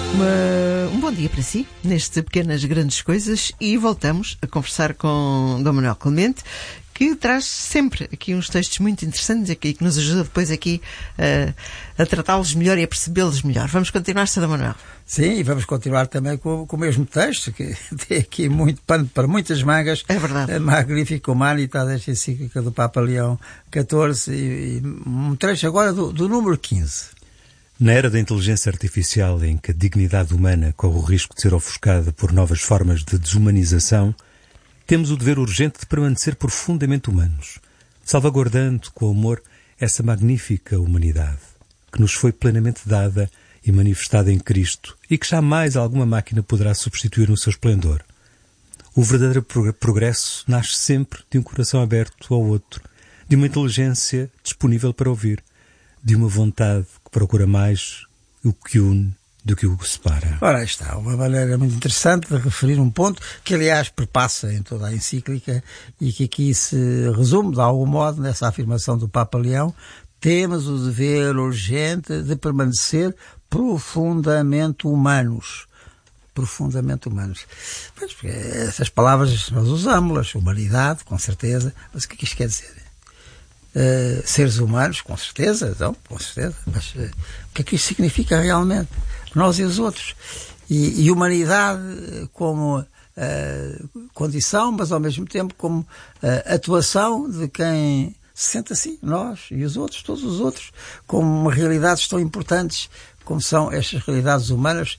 Um bom dia para si, neste Pequenas Grandes Coisas, e voltamos a conversar com Dom Manuel Clemente, que traz sempre aqui uns textos muito interessantes aqui, que nos ajuda depois aqui a tratá-los melhor e a percebê-los melhor. Vamos continuar, Sr. Dom Manuel? Sim, e vamos continuar também com o mesmo texto, que tem aqui muito pano para muitas mangas. É verdade. A Magnificat Humanitas, a encíclica do Papa Leão XIV, e um trecho agora do número 15. Na era da inteligência artificial, em que a dignidade humana corre o risco de ser ofuscada por novas formas de desumanização, temos o dever urgente de permanecer profundamente humanos, salvaguardando com amor essa magnífica humanidade, que nos foi plenamente dada e manifestada em Cristo e que jamais alguma máquina poderá substituir no seu esplendor. O verdadeiro progresso nasce sempre de um coração aberto ao outro, de uma inteligência disponível para ouvir, de uma vontade que procura mais o que une do que o separa. Ora, aí está, uma maneira muito interessante de referir um ponto que, aliás, perpassa em toda a encíclica e que aqui se resume, de algum modo, nessa afirmação do Papa Leão: temos o dever urgente de permanecer profundamente humanos. Profundamente humanos. Pois, essas palavras nós usamos-las, humanidade, com certeza, mas o que isto quer dizer? Seres humanos, com certeza, então, com certeza, mas o que é que isto significa realmente? Nós e os outros. E humanidade como condição, mas ao mesmo tempo como atuação de quem se sente assim, nós e os outros, todos os outros, como realidades tão importantes como são estas realidades humanas,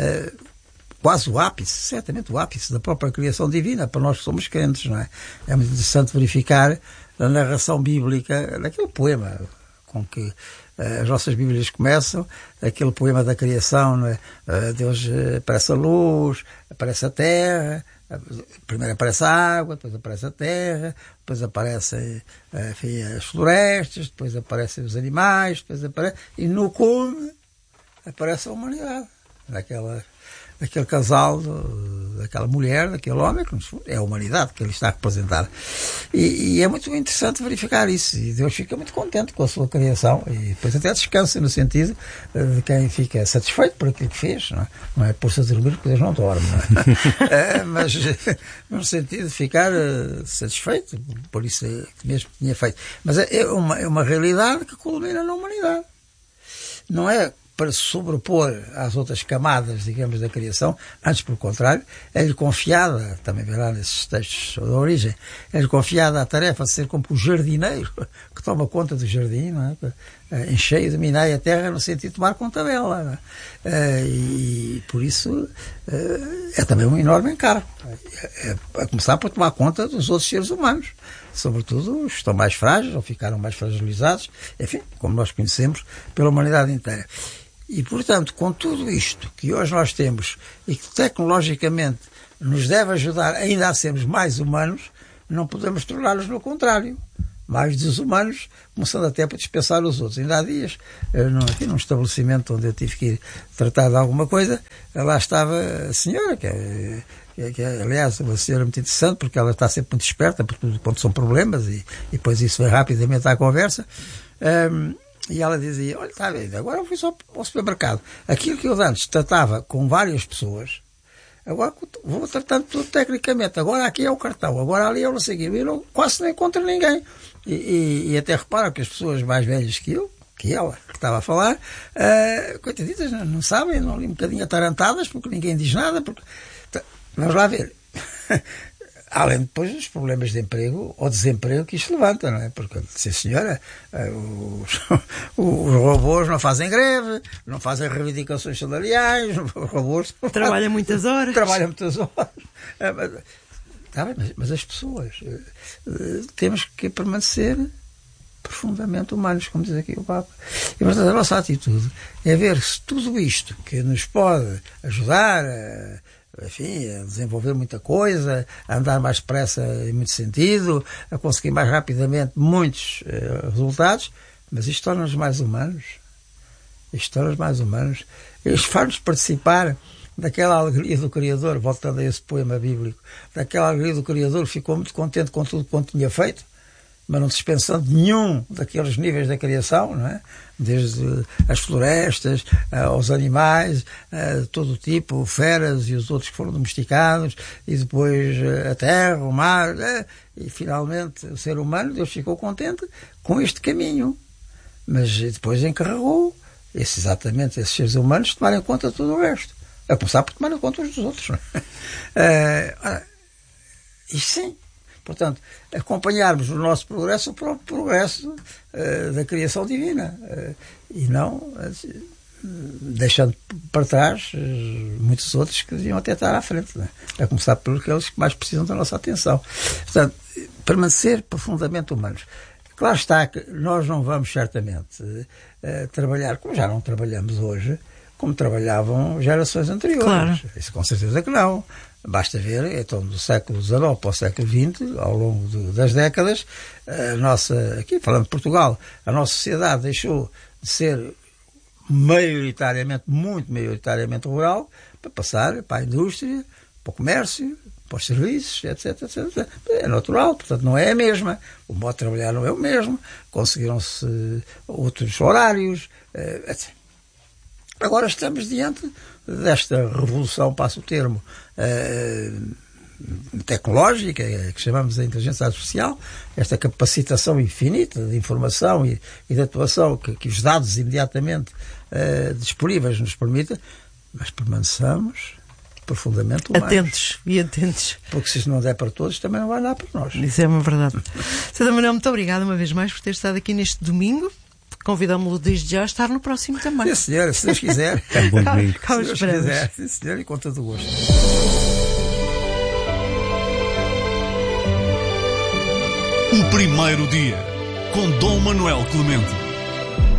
quase o ápice, certamente o ápice da própria criação divina, para nós que somos crentes, não é? É muito interessante verificar a narração bíblica, naquele poema com que as nossas Bíblias começam, aquele poema da criação, não é? Deus aparece a luz, aparece a terra, primeiro aparece a água, depois aparece a terra, depois aparecem as florestas, depois aparecem os animais, depois aparece, e no cume aparece a humanidade, daquele casal, daquela mulher, daquele homem, que é a humanidade que ele está a representar. E é muito interessante verificar isso, e Deus fica muito contente com a sua criação, e depois até descansa, no sentido de quem fica satisfeito por aquilo que fez, não é por se dormir, porque Deus não dorme, não é? Mas no sentido de ficar satisfeito por isso que mesmo tinha feito. Mas é uma realidade que culmina na humanidade. Não é para se sobrepor às outras camadas, digamos, da criação, antes, pelo contrário, é-lhe confiada, também verá nesses textos da origem, é-lhe confiada a tarefa de ser como o jardineiro que toma conta do jardim, não é? Encheio, dominai a terra, no sentido de tomar conta dela, não é? E por isso é também um enorme encargo, a começar por tomar conta dos outros seres humanos, sobretudo os que estão mais frágeis ou ficaram mais fragilizados, enfim, como nós conhecemos, pela humanidade inteira. E, portanto, com tudo isto que hoje nós temos e que tecnologicamente nos deve ajudar ainda a sermos mais humanos, não podemos torná-los no contrário, mais desumanos, começando até por dispensar os outros. Ainda há dias, aqui num estabelecimento onde eu tive que ir tratar de alguma coisa, lá estava a senhora, que aliás, uma senhora muito interessante, porque ela está sempre muito esperta por tudo quanto são problemas, e depois isso vem rapidamente à conversa. E ela dizia: olha, está bem, agora eu fui só ao supermercado. Aquilo que eu antes tratava com várias pessoas, agora vou tratando tudo tecnicamente. Agora aqui é o cartão, agora ali eu não sei o quê. Eu quase não encontro ninguém. E até reparo que as pessoas mais velhas que ela, que estava a falar, coitaditas, não sabem, não ali um bocadinho atarantadas, porque ninguém diz nada. Vamos lá ver. Além depois dos problemas de emprego ou desemprego que isto levanta, não é? Porque, sim senhora, os robôs não fazem greve, não fazem reivindicações salariais, os robôs trabalham muitas horas. Mas as pessoas temos que permanecer profundamente humanos, como diz aqui o Papa. E, portanto, a nossa atitude é ver se tudo isto que nos pode ajudar enfim, a desenvolver muita coisa, a andar mais depressa em muito sentido, a conseguir mais rapidamente muitos resultados, mas isto torna-nos mais humanos. Isto faz-nos participar daquela alegria do Criador, voltando a esse poema bíblico, daquela alegria do Criador, ficou muito contente com tudo quanto tinha feito, mas não dispensando nenhum daqueles níveis da criação, não é? Desde as florestas, aos animais, todo o tipo, feras e os outros que foram domesticados, e depois a terra, o mar, e finalmente o ser humano. Deus ficou contente com este caminho, mas depois encarregou exatamente esses seres humanos de tomarem conta de tudo o resto, a começar por tomarem conta uns dos outros, não é? Isto sim. Portanto, acompanharmos o nosso progresso, o próprio progresso da criação divina, e não deixando para trás muitos outros que deviam até estar à frente, né? A começar por aqueles que mais precisam da nossa atenção. Portanto, permanecer profundamente humanos. Claro está que nós não vamos certamente trabalhar, como já não trabalhamos hoje, como trabalhavam gerações anteriores. Claro. Isso com certeza que não. Basta ver, então, do século XIX para o século XX, ao longo das décadas, aqui falando de Portugal, a nossa sociedade deixou de ser muito maioritariamente rural, para passar para a indústria, para o comércio, para os serviços, etc, etc. É natural, portanto não é a mesma. O modo de trabalhar não é o mesmo, conseguiram-se outros horários, etc. Agora estamos diante desta revolução, passo o termo, tecnológica, que chamamos de inteligência artificial, esta capacitação infinita de informação e de atuação que os dados imediatamente disponíveis nos permitem, mas permaneçamos profundamente humanos. Atentos. Porque se isto não der para todos, também não vai dar para nós. Isso é uma verdade. Sr. Manuel, muito obrigada uma vez mais por ter estado aqui neste domingo. Convidamos-lo desde já a estar no próximo também. Sim, senhora, se Deus quiser. É um bom domingo. Cá Se Deus quiser, sim, senhor, e com todo o gosto. O primeiro dia, com Dom Manuel Clemente.